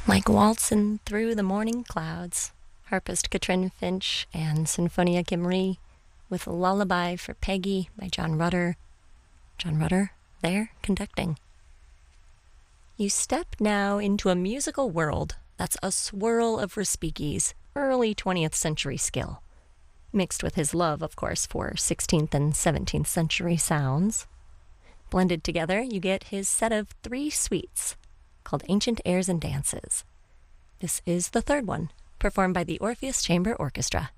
Like waltzing through the morning clouds, harpist Katrin Finch and Sinfonia Gimri with Lullaby for Peggy by John Rutter. John Rutter there conducting. You step now into a musical world that's a swirl of Respighi's early 20th century skill, mixed with his love, of course, for 16th and 17th century sounds. Blended together, you get his set of 3 suites called Ancient Airs and Dances. This is the third one, performed by the Orpheus Chamber Orchestra.